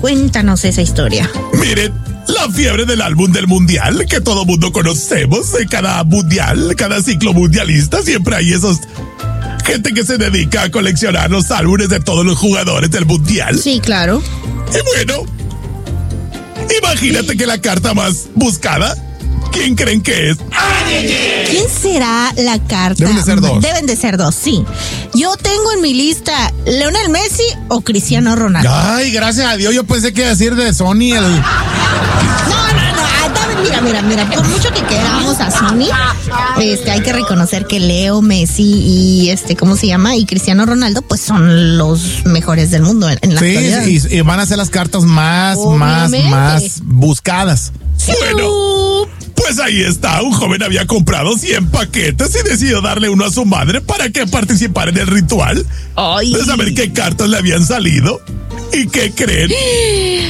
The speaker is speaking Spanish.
cuéntanos esa historia. Miren, la fiebre del álbum del mundial, que todo mundo conocemos, de cada mundial, cada ciclo mundialista, siempre hay esos gente que se dedica a coleccionar los álbumes de todos los jugadores del mundial. Sí, claro. Y bueno, imagínate que la carta más buscada, ¿quién creen que es? ¿Quién será la carta? Deben de ser dos. Deben de ser dos, sí. Yo tengo en mi lista Lionel Messi o Cristiano Ronaldo. Ay, gracias a Dios, yo pensé que iba a decir de Sony el... No. Mira, por mucho que queramos a Sony, hay que reconocer que Leo Messi y ¿cómo se llama? Y Cristiano Ronaldo, pues son los mejores del mundo en la actualidad. Sí, y van a ser las cartas más buscadas. Bueno, pues ahí está, un joven había comprado 100 paquetes y decidió darle uno a su madre para que participara en el ritual. Ay. De saber qué cartas le habían salido. ¿Y qué creen?